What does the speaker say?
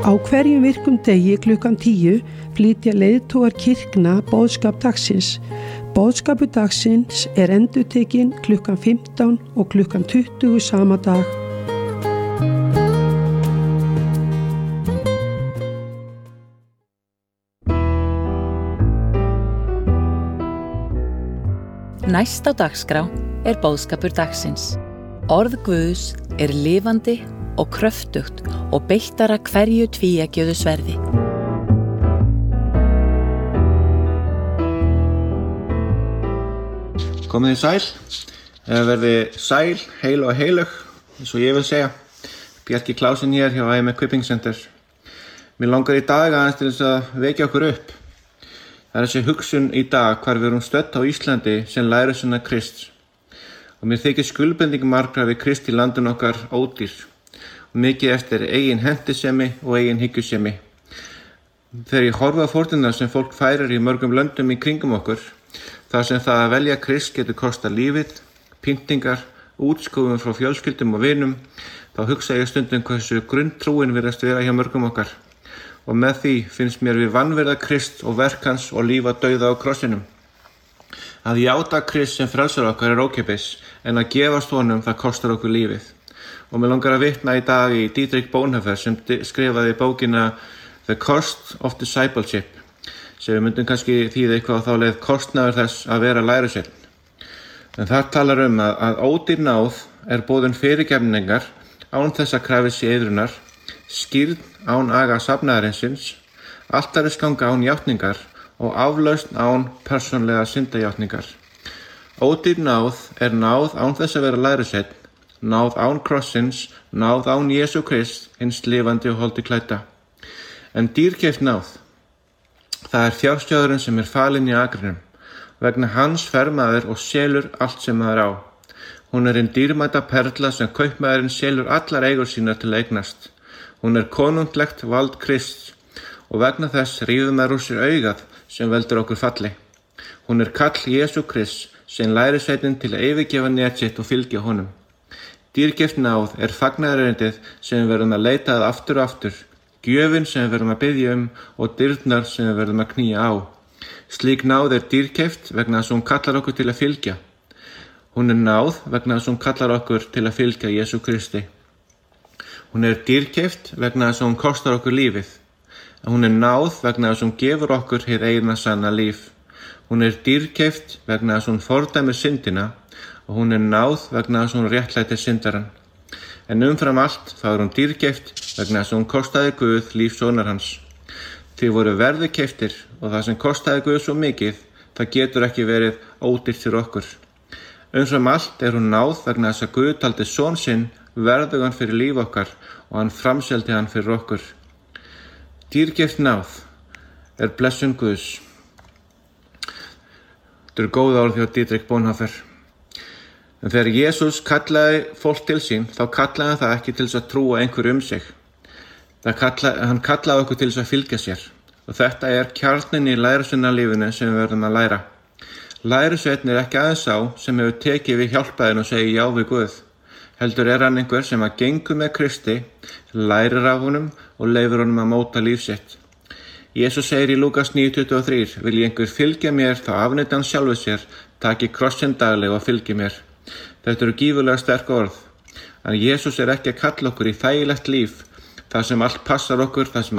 Á hverjum virkum degi klukkan 10 flytja leiðtogar kirkna boðskap dagsins. Boðskapur dagsins er endurtekinn klukkan 15 og klukkan 20 sama dag. Næst á dagskrá er boðskapur dagsins. Orð Guðs er lifandi og kröftugt og beittara hverju tvíeggjuðu sverði. Komið þið sæl, eða verði sæl, heil og heilug, eins og ég vil segja. Bjarki Klausen hér hjá AIM Equipping Center. Mér langar í dag aðeins til þess að vekja okkur upp. Það er þessi hugsun í dag hvar við erum stödd á Íslandi sem lærisveina Krists. Og mér þykir skuldbinding margra við Krist í landinu okkar ódýr. Og mikið eftir eigin hentisemi og eigin hyggjusemi. Þegar ég horfa á fórnirnar sem fólk færir í mörgum löndum í kringum okkur, þar sem það að velja Krist getur kostað lífið, pyntingar, útskúfun frá fjölskyldum og vinum, þá hugsa ég stundum hversu grunntrúin virðast vera hjá mörgum okkar. Og með því finnst mér við vanvirða Krist og verk hans og lífa dauða á krossinum. Að játa Krist sem frelsar okkar er ókeypis, en að gefast honum það kostar okkur lífið. Og mér langar að vitna í dag í Dietrich Bonhoeffer sem skrifaði bókina The Cost of Discipleship, sem við myndum kannski þýða eitthvað á þá leið kostnaður þess að vera lærisveinn. En þar talar að ódýr náð er boðin fyrirgefningar án þess að krafist eiðrunar, skírn án aga safnaðarinsins, altarisganga án játningar og aflausn án persónlega syndajátningar. Ódýr náð er náð án þess að vera lærisveinn, náð án krossins, náð án Jesú Krist, hins lifandi og holdi klædda. En dýrkeypt náð, það er fjársjóðurinn sem er falinn í akrinum. Vegna hans fer maður og selur allt sem maður á. Hún er ein dýrmæta perla sem kaupmaðurinn selur allar eigur sínar til að eignast. Hún er konunglegt vald Krists og vegna þess rífur maður úr sér augað sem veldur okkur falli. Hún er kall Jesú Krist sem lærisveinninn til að yfirgefa net sitt og fylgja honum. Dýrkeypt náð er fagnaðarerindið sem við verðum að leita að aftur og aftur, gjöfin sem við verðum að biðja og dyrnar sem við verðum að knýja á. Slík náð er dýrkeypt vegna þess að hún kallar okkur til að fylgja. Hún er náð vegna þess að hún kallar okkur til að fylgja Jesú Kristi. Hún er dýrkeypt vegna þess að hún kostar okkur lífið. Hún er náð vegna þess að hún gefur okkur hið eina sanna líf. Hún er dýrkeypt vegna þess að hún fordæmir syndina og hún er náð vegna þess að hún réttlætir syndarann. En umfram allt þá er hún dýrkeypt vegna þess að hún kostaði Guð líf sonar hans. Þið voru verði keyptir og það sem kostaði Guð svo mikið, það getur ekki verið ódýrt fyrir okkur. Umfram allt er hún náð vegna þess að Guð taldi son sinn verðugan fyrir líf okkar og hann framseldi hann fyrir okkur. Dýrkeypt náð er blessun Guðs. Þetta eru góð orð hjá Dietrich Bonhoeffer. En þegar Jesús kallaði fólk til sín, þá kallaði hann það ekki til þess að trúa einhverju sig. Hann kallaði okkur til þess að fylgja sér. Og þetta er kjarninn í lærisveinalífinu sem við verðum að læra. Lærisveinn er ekki aðeins sá sem hefur tekið við hjálpaðinn og segið já við Guð. Heldur er hann einhver sem að gengur með Kristi, lærir af honum og leyfir honum að móta líf sitt. Jesús segir í Lúkas 9:23, vil ég einhver fylgja mér, þá afneiti hann sjálfu sér, taki krossinn daglega og fylgi mér. Þetta eru gífurlega sterk orð. En Jesús er ekki að kalla okkur í þægilegt líf, þar sem allt passar okkur, þar sem